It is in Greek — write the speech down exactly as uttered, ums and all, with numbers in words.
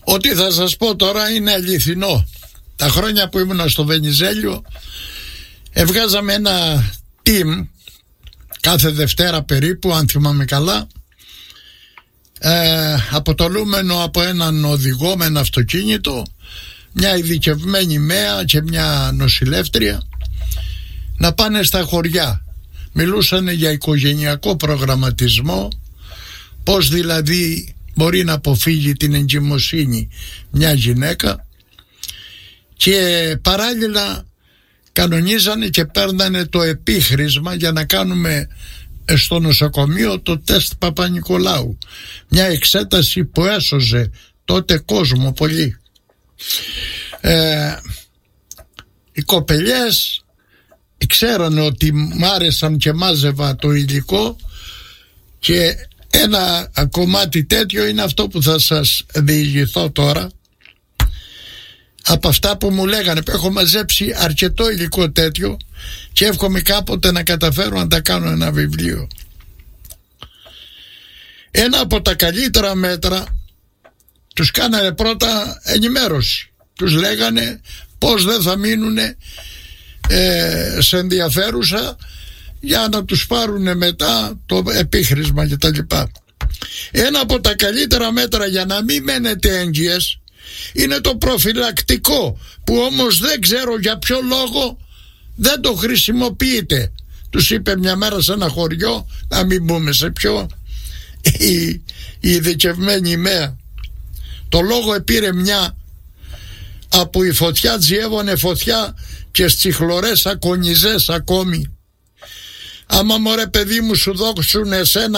Ό,τι θα σας πω τώρα είναι αληθινό. Τα χρόνια που ήμουν στο Βενιζέλιο έβγαζαμε ένα team κάθε Δευτέρα περίπου, αν θυμάμαι καλά, ε, αποτελούμενο από έναν οδηγό με ένα αυτοκίνητο, μια ειδικευμένη ΜΕΑ και μια νοσηλεύτρια, να πάνε στα χωριά. Μιλούσαν για οικογενειακό προγραμματισμό, πώς δηλαδή μπορεί να αποφύγει την εγκυμοσύνη μια γυναίκα, και παράλληλα κανονίζανε και παίρνανε το επίχρησμα για να κάνουμε στο νοσοκομείο το τεστ Παπα-Νικολάου, μια εξέταση που έσωζε τότε κόσμο πολύ. ε, οι κοπελιές ξέρανε ότι μ' άρεσαν και μάζευα το υλικό, και ένα κομμάτι τέτοιο είναι αυτό που θα σας διηγηθώ τώρα, από αυτά που μου λέγανε. Έχω μαζέψει αρκετό υλικό τέτοιο και εύχομαι κάποτε να καταφέρω να τα κάνω ένα βιβλίο. Ένα από τα καλύτερα μέτρα, τους κάνανε πρώτα ενημέρωση, τους λέγανε πως δεν θα μείνουνε ε, σε ενδιαφέρουσα για να τους πάρουν μετά το επίχρησμα και τα λοιπά. Ένα από τα καλύτερα μέτρα για να μην μένετε έγκυες είναι το προφυλακτικό, που όμως δεν ξέρω για ποιο λόγο δεν το χρησιμοποιείτε. Τους είπε μια μέρα σε ένα χωριό, να μην πούμε σε ποιο, η, η ειδικευμένη ΜΕΑ. Το λόγο επήρε μια από η φωτιά, τζιεύωνε φωτιά και στις χλωρές ακονιζές ακόμη. Άμα μωρέ παιδί μου σου δώσουν εσένα